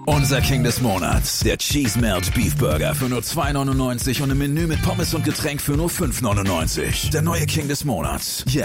Unser King des Monats, der Cheese Melt Beef Burger für nur $2,99 und ein Menü mit Pommes und Getränk für nur $5,99. Der neue King des Monats, jetzt